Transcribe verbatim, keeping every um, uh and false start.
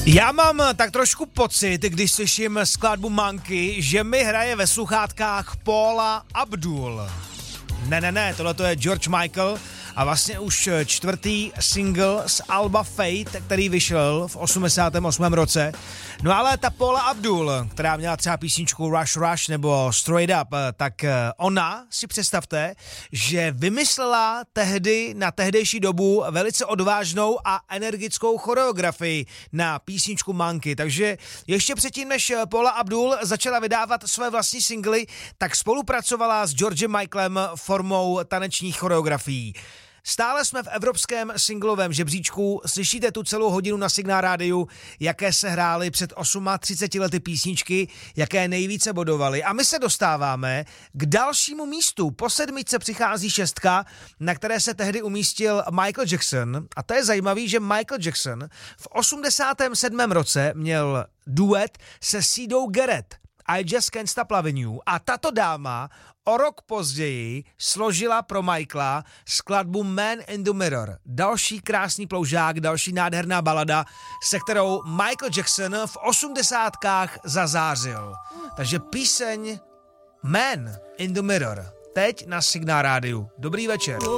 Já mám tak trošku pocit, když slyším skladbu Monkey, že mi hraje ve sluchátkách Paula Abdul. Ne, ne, ne, tohle to je George Michael a vlastně už čtvrtý single z alba Fate, který vyšel v osmdesátém osmém roce. No ale ta Paula Abdul, která měla třeba písničku Rush Rush nebo Straight Up, tak ona, si představte, že vymyslela tehdy na tehdejší dobu velice odvážnou a energickou choreografii na písničku Monkey. Takže ještě předtím, než Paula Abdul začala vydávat své vlastní singly, tak spolupracovala s Georgem Michaelem formou tanečních choreografií. Stále jsme v evropském singlovém žebříčku, slyšíte tu celou hodinu na Signál rádiu, jaké se hrály před třiceti osmi lety písničky, jaké nejvíce bodovaly. A my se dostáváme k dalšímu místu. Po sedmičce přichází šestka, na které se tehdy umístil Michael Jackson. A to je zajímavý, že Michael Jackson v osmdesátém sedmém roce měl duet se Sidou Garrett. I Just Can't Stop Loving You. A tato dáma o rok později složila pro Michaela skladbu Man in the Mirror. Další krásný ploužák, další nádherná balada, se kterou Michael Jackson v osmdesátkách zazářil. Takže píseň Man in the Mirror. Teď na Signál rádiu. Dobrý večer.